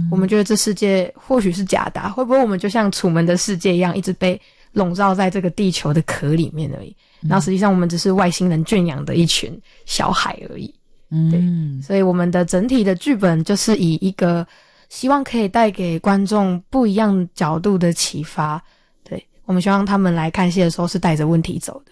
我们觉得这世界或许是假的，会不会我们就像楚门的世界一样，一直被笼罩在这个地球的壳里面而已，然后实际上我们只是外星人圈养的一群小孩而已。对，所以我们的整体的剧本就是以一个希望可以带给观众不一样角度的启发。对，我们希望他们来看戏的时候是带着问题走的。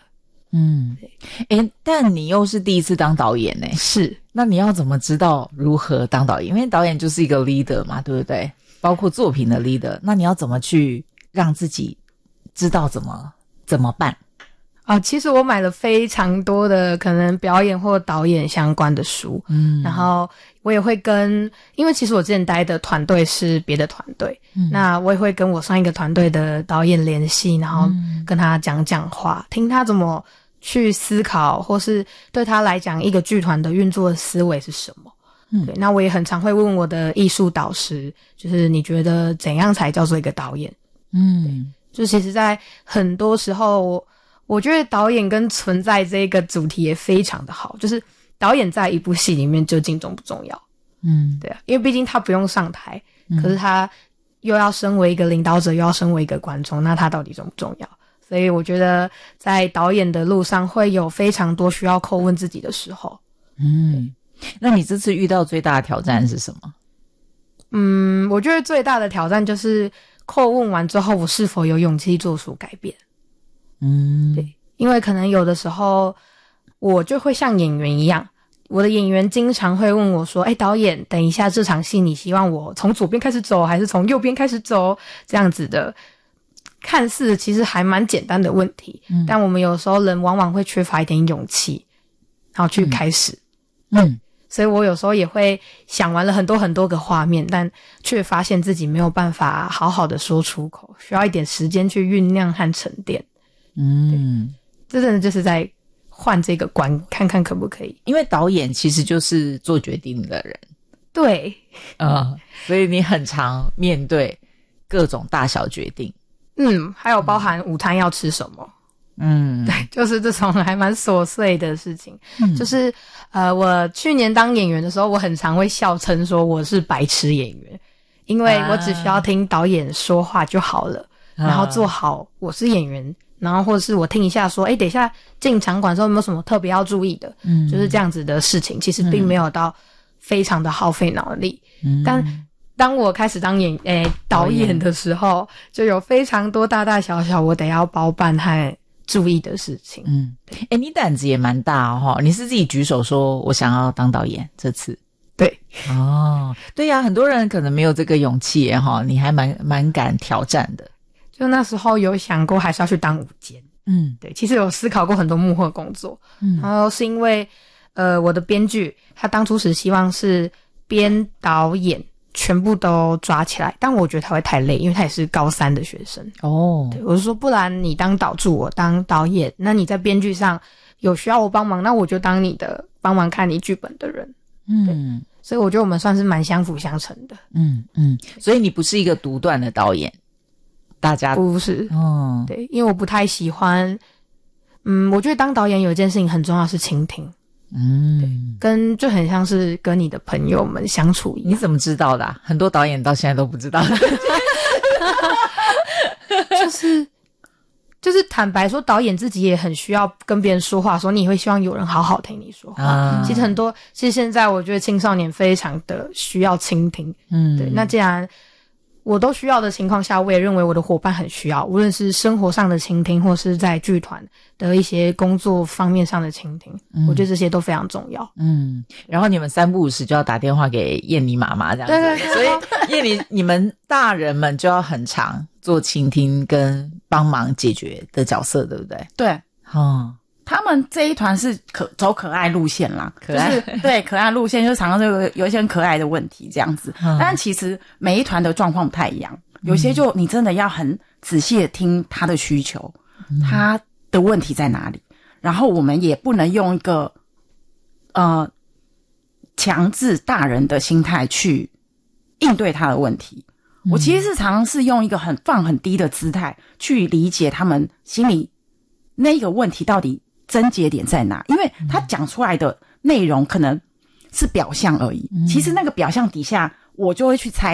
但你又是第一次当导演呢？ 是， 那你要怎么知道如何当导演？因为导演就是一个 leader 嘛，对不对？包括作品的 leader， 那你要怎么去让自己知道怎么办？ 其实我买了非常多的可能表演或导演相关的书，然后我也会因为其实我之前待的团队是别的团队，那我也会跟我上一个团队的导演联系，然后跟他讲话，听他怎么去思考，或是对他来讲一个剧团的运作的思维是什么。对，那我也很常会问我的艺术导师，就是你觉得怎样才叫做一个导演？就其实在很多时候我觉得导演跟存在这个主题也非常的好，就是导演在一部戏里面究竟重不重要？对啊，因为毕竟他不用上台，可是他又要身为一个领导者，又要身为一个观众，那他到底重不重要？所以我觉得在导演的路上会有非常多需要叩问自己的时候。 那你这次遇到最大的挑战是什么？ 我觉得最大的挑战就是叩问完之后，我是否有勇气做出改变。对，因为可能有的时候我就会像演员一样，我的演员经常会问我说，导演，等一下这场戏你希望我从左边开始走还是从右边开始走？这样子的看似其实还蛮简单的问题，但我们有时候人往往会缺乏一点勇气，然后去开始。所以我有时候也会想完了很多很多个画面，但却发现自己没有办法好好的说出口，需要一点时间去酝酿和沉淀。这真的就是在换这个关，看看可不可以。 因为导演其实就是做决定的人。 对， 所以你很常面对各种大小决定。 还有包含午餐要吃什么。对，就是这种还蛮琐碎的事情。就是我去年当演员的时候，我很常会笑称说我是白痴演员，因为我只需要听导演说话就好了，然后做好我是演员，然后或者是我听一下说等一下进场馆的时候有没有什么特别要注意的，就是这样子的事情，其实并没有到非常的耗费脑力。但当我开始当导演的时候，就有非常多大大小小我得要包办和注意的事情。 你胆子也蛮大哦，你是自己举手说我想要当导演这次？ 对。 对呀，很多人可能没有这个勇气耶，你还蛮敢挑战的。 就那时候有想过还是要去当舞监。对，其实有思考过很多幕后工作。然后是因为我的编剧他当初是希望是编导演全部都抓起来，但我觉得他会太累，因为他也是高3的学生。对，我就说不然你当导助，我当导演，那你在编剧上有需要我帮忙，那我就当你的帮忙看你剧本的人。所以我觉得我们算是蛮相辅相成的。 所以你不是一个独断的导演，大家不是。对，因为我不太喜欢我觉得当导演有一件事情很重要，是倾听。对，就很像是跟你的朋友们相处一样。 你怎么知道的很多导演到现在都不知道。 就是坦白说，导演自己也很需要跟别人说话的时候，你也会希望有人好好听你说话。其实现在我觉得青少年非常的需要倾听。对，那既然我都需要的情况下，我也认为我的伙伴很需要，无论是生活上的倾听，或是在剧团的一些工作方面上的倾听，我觉得这些都非常重要。 然后你们3不5时就要打电话给燕妮妈妈这样子。 对， 所以燕妮你们大人们就要很常做倾听跟帮忙解决的角色，对不对？ 对。他们这一团是走可爱路线啦，就是对可爱路线，就是常常就有一些很可爱的问题这样子。但其实每一团的状况不太一样，有些就你真的要很仔细的听他的需求，他的问题在哪里，然后我们也不能用一个强制大人的心态去应对他的问题。我其实是常常是用一个放很低的姿态去理解他们心里那个问题到底症结点在哪，因为他讲出来的内容可能是表象而已，其实那个表象底下我就会去猜